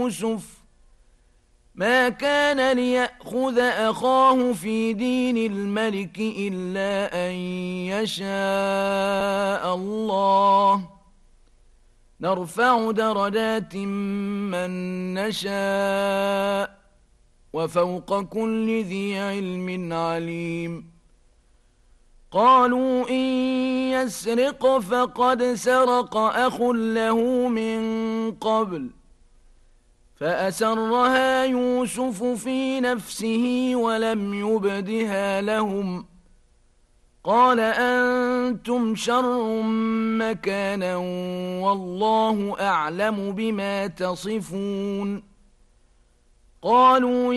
يوسف ما كان ليأخذ أخاه في دين الملك إلا أن يشاء الله نرفع درجات من نشاء وفوق كل ذي علم عليم قالوا إن يسرق فقد سرق أخ له من قبل فأسرها يوسف في نفسه ولم يبدها لهم قال أنتم شر مكانا والله أعلم بما تصفون قالوا